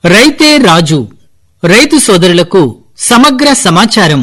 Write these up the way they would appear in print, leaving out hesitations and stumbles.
రైతే రాజు రైతు సోదరులకు సమగ్ర సమాచారం.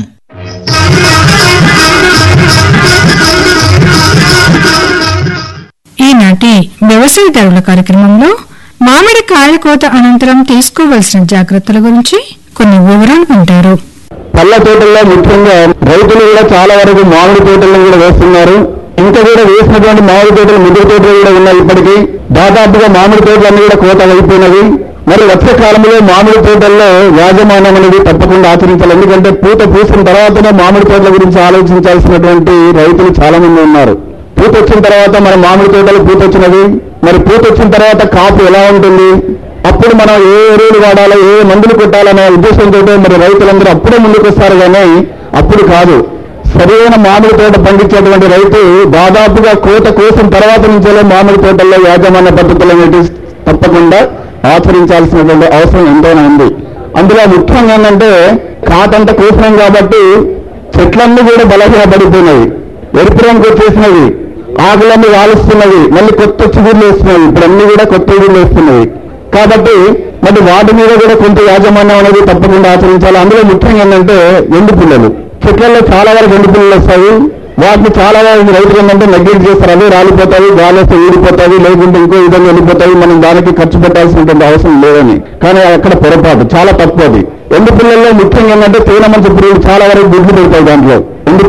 ఈనాటి వ్యవసాయదారుల కార్యక్రమంలో మామిడి కాయ కోత అనంతరం తీసుకోవలసిన జాగ్రత్తల గురించి కొన్ని వివరాలు వింటారు. పళ్ళ తోటల్లో ముఖ్యంగా రైతులు కూడా చాలా వరకు మామిడి తోటల్లో కూడా వేస్తున్నారు. ఇంకా కూడా వేసినటువంటి మామిడి తోటలు ముదురు తోటలు కూడా ఉన్నాయి. ఇప్పటికీ దాదాపుగా మామిడి తోటలన్నీ కూడా కోత అయిపోయినవి. మరి వచ్చే కాలంలో మామిడి తోటల్లో యాజమాన్యం అనేది తప్పకుండా ఆచరించాలి. ఎందుకంటే పూత పూసిన తర్వాతనే మామిడి తోటల గురించి ఆలోచించాల్సినటువంటి రైతులు చాలా మంది ఉన్నారు. పూత వచ్చిన తర్వాత మన మామిడి తోటలు పూత వచ్చినవి. మరి పూత వచ్చిన తర్వాత కాపు ఎలా ఉంటుంది, అప్పుడు మనం ఏ ఎరువులు వాడాలో ఏ మందులు కొట్టాలనే ఉద్దేశంతో మరి రైతులందరూ అప్పుడే ముందుకు వస్తారు. కానీ అప్పుడు కాదు. సరైన మామిడి తోట పండించేటువంటి రైతు దాదాపుగా కోత కోసిన తర్వాత నుంచే మామిడి తోటల్లో యాజమాన్య పద్ధతులు అనేవి తప్పకుండా ఆచరించాల్సినటువంటి అవసరం ఎంతైనా ఉంది. అందులో ముఖ్యంగా ఏంటంటే కాటంతా కోసినాం కాబట్టి చెట్లన్నీ కూడా బలహీనపడిపోయినవి, ఎరుపు రంగు వచ్చేసినవి, ఆకులన్నీ వాలుస్తున్నవి, మళ్ళీ కొత్త చిగుర్లు వేస్తున్నవి. ఇప్పుడు అన్ని కూడా కొత్త చిగుర్లు వేస్తున్నవి. కాబట్టి మరి వాటి మీద కూడా కొంత యాజమాన్యం అనేది తప్పకుండా ఆచరించాలి. అందులో ముఖ్యంగా ఏంటంటే ఎండు పుల్లలు, చెట్లలో చాలా వరకు ఎండు పుల్లలు వస్తాయి. వాటిని చాలా వరకు రైతులు ఏంటంటే నెగ్లెక్ట్ చేస్తారు. అవి రాలిపోతాయి, గాలిస్తే ఊడిపోతాయి, లేకుంటే ఇంకో విధంగా వెళ్ళిపోతాయి. మనం దానికి ఖర్చు పెట్టాల్సినటువంటి అవసరం లేదని. కానీ అక్కడ పొరపాటు చాలా తక్కువ. అది ఎండు పుల్లల్లో ముఖ్యంగా ఏంటంటే తేనె మంచి పురుగులు చాలా వరకు గుడ్లు పెడతాయి. దాంట్లో ఎండు